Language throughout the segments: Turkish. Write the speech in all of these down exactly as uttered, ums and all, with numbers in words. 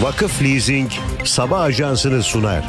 Vakıf Leasing sabah ajansını sunar.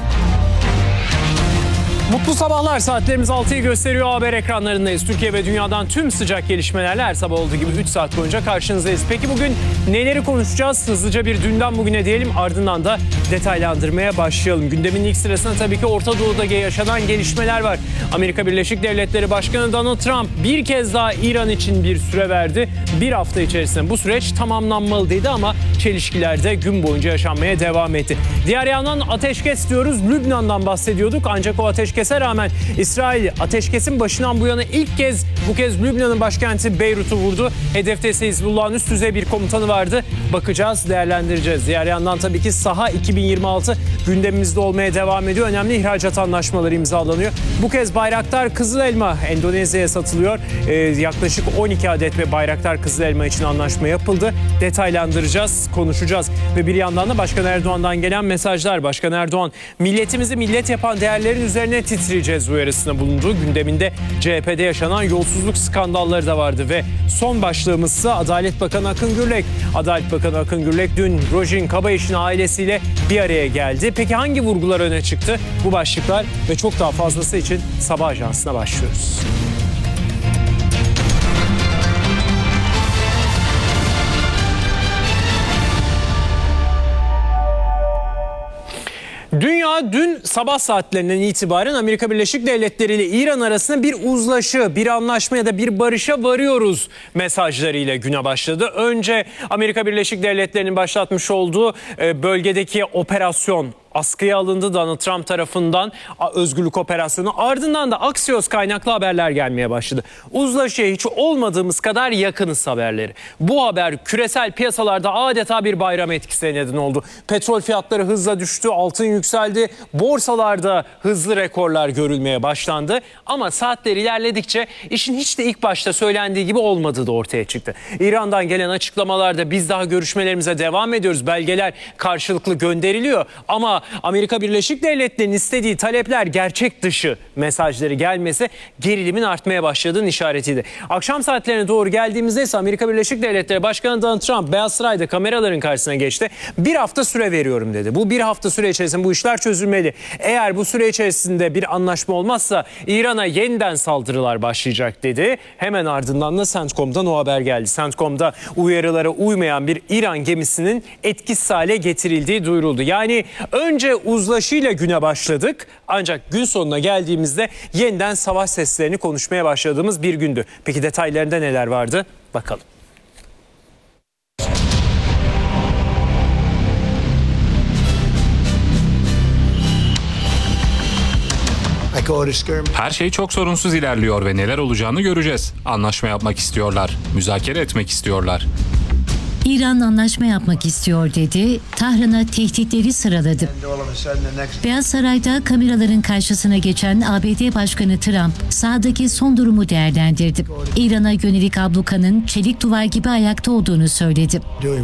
Mutlu sabahlar. Saatlerimiz altıyı gösteriyor. Haber ekranlarındayız. Türkiye ve dünyadan tüm sıcak gelişmelerle her sabah olduğu gibi üç saat boyunca karşınızdayız. Peki bugün neleri konuşacağız? Hızlıca bir dünden bugüne diyelim, ardından da detaylandırmaya başlayalım. Gündemin ilk sırasında tabii ki Orta Doğu'da yaşanan gelişmeler var. Amerika Birleşik Devletleri Başkanı Donald Trump bir kez daha İran için bir süre verdi. Bir hafta içerisinde bu süreç tamamlanmalıydı ama çelişkiler de gün boyunca yaşanmaya devam etti. Diğer yandan ateşkes diyoruz. Lübnan'dan bahsediyorduk ancak o ateşkes rağmen İsrail ateşkesin başından bu yana ilk kez bu kez Lübnan'ın başkenti Beyrut'u vurdu. Hedefte ise Hizbullah'ın üst düzey bir komutanı vardı. Bakacağız, değerlendireceğiz. Diğer yandan tabii ki saha iki bin yirmi altı gündemimizde olmaya devam ediyor. Önemli ihracat anlaşmaları imzalanıyor. Bu kez Bayraktar Kızılelma Endonezya'ya satılıyor. Ee, yaklaşık on iki adet ve Bayraktar Kızılelma için anlaşma yapıldı. Detaylandıracağız, konuşacağız. Ve bir yandan da Başkan Erdoğan'dan gelen mesajlar. Başkan Erdoğan, milletimizi millet yapan değerlerin üzerine titreyeceğiz uyarısında bulunduğu. Gündeminde C H P'de yaşanan yolsuzluk skandalları da vardı ve son başlığımızsa Adalet Bakanı Akın Gürlek. Adalet Bakanı Akın Gürlek dün Rojin Kabayiş'in ailesiyle bir araya geldi. Peki hangi vurgular öne çıktı? Bu başlıklar ve çok daha fazlası için Sabah Ajansı'na başlıyoruz. Dünya dün sabah saatlerinden itibaren Amerika Birleşik Devletleri ile İran arasında bir uzlaşı, bir anlaşma ya da bir barışa varıyoruz mesajlarıyla güne başladı. Önce Amerika Birleşik Devletleri'nin başlatmış olduğu bölgedeki operasyon askıya alındı Donald Trump tarafından, özgürlük operasyonu. Ardından da Axios kaynaklı haberler gelmeye başladı. Uzlaşıya hiç olmadığımız kadar yakınız haberleri. Bu haber küresel piyasalarda adeta bir bayram etkisine neden oldu. Petrol fiyatları hızla düştü, altın yükseldi, borsalarda hızlı rekorlar görülmeye başlandı. Ama saatler ilerledikçe işin hiç de ilk başta söylendiği gibi olmadığı da ortaya çıktı. İran'dan gelen açıklamalarda biz daha görüşmelerimize devam ediyoruz, belgeler karşılıklı gönderiliyor ama Amerika Birleşik Devletleri'nin istediği talepler gerçek dışı mesajları gelmesi gerilimin artmaya başladığının işaretiydi. Akşam saatlerine doğru geldiğimizde ise Amerika Birleşik Devletleri Başkanı Donald Trump Beyaz Saray'da kameraların karşısına geçti. Bir hafta süre veriyorum dedi. Bu bir hafta süre içerisinde bu işler çözülmeli. Eğer bu süre içerisinde bir anlaşma olmazsa İran'a yeniden saldırılar başlayacak dedi. Hemen ardından da CENTCOM'dan o haber geldi. CENTCOM'da uyarılara uymayan bir İran gemisinin etkisiz hale getirildiği duyuruldu. Yani ön Önce uzlaşıyla güne başladık ancak gün sonuna geldiğimizde yeniden savaş seslerini konuşmaya başladığımız bir gündü. Peki detaylarında neler vardı? Bakalım. Her şey çok sorunsuz ilerliyor ve neler olacağını göreceğiz. Anlaşma yapmak istiyorlar, müzakere etmek istiyorlar. İran anlaşma yapmak istiyor dedi, Tahran'a tehditleri sıraladı. Beyaz Saray'da kameraların karşısına geçen A B D Başkanı Trump sahadaki son durumu değerlendirdi. İran'a yönelik ablukanın çelik duvar gibi ayakta olduğunu söyledi.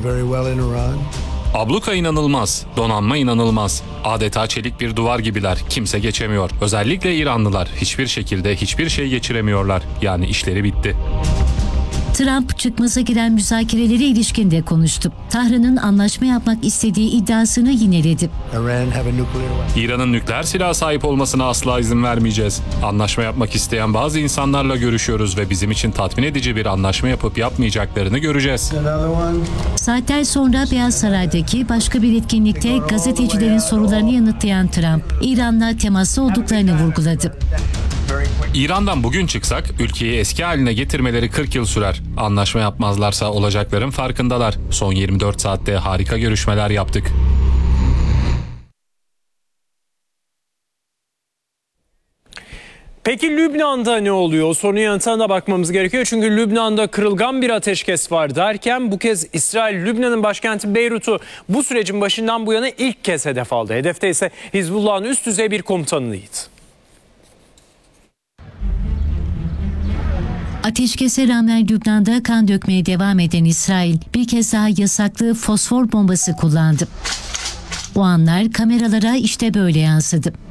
Abluka inanılmaz, donanma inanılmaz. Adeta çelik bir duvar gibiler, kimse geçemiyor. Özellikle İranlılar hiçbir şekilde hiçbir şey geçiremiyorlar. Yani işleri bitti. Trump çıkmaza giren müzakerelere ilişkin de konuştu. Tahran'ın anlaşma yapmak istediği iddiasını yineledi. İran'ın nükleer silah sahip olmasına asla izin vermeyeceğiz. Anlaşma yapmak isteyen bazı insanlarla görüşüyoruz ve bizim için tatmin edici bir anlaşma yapıp yapmayacaklarını göreceğiz. Saatler sonra Beyaz Saray'daki başka bir etkinlikte gazetecilerin sorularını yanıtlayan Trump, İran'la temaslı olduklarını vurguladı. İran'dan bugün çıksak ülkeyi eski haline getirmeleri kırk yıl sürer. Anlaşma yapmazlarsa olacakların farkındalar. Son yirmi dört saatte harika görüşmeler yaptık. Peki Lübnan'da ne oluyor? Sorunun yanıtına da bakmamız gerekiyor. Çünkü Lübnan'da kırılgan bir ateşkes var derken bu kez İsrail, Lübnan'ın başkenti Beyrut'u bu sürecin başından bu yana ilk kez hedef aldı. Hedefte ise Hizbullah'ın üst düzey bir komutanıydı. Ateşkese rağmen Lübnan'da kan dökmeye devam eden İsrail bir kez daha yasaklı fosfor bombası kullandı. O anlar kameralara işte böyle yansıdı.